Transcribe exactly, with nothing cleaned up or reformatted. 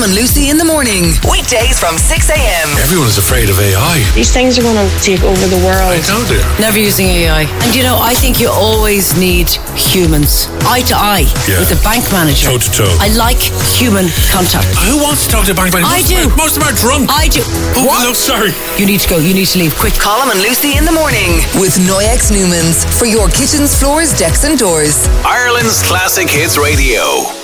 Colm and Lucy in the morning. Weekdays from six a.m. Everyone is afraid of A I. These things are going to take over the world. I know they are. Never using A I. And you know, I think you always need humans. Eye to eye Yeah. with the bank manager. Toe to toe. I like human contact. Who wants to talk to a bank manager? I Most do. Of them, most of them are drunk. I do. Oh, What? no, sorry. You need to go. You need to leave quick. Colm and Lucy in the morning with Noyex Newmans for your kitchens, floors, decks and doors. Ireland's Classic Hits Radio.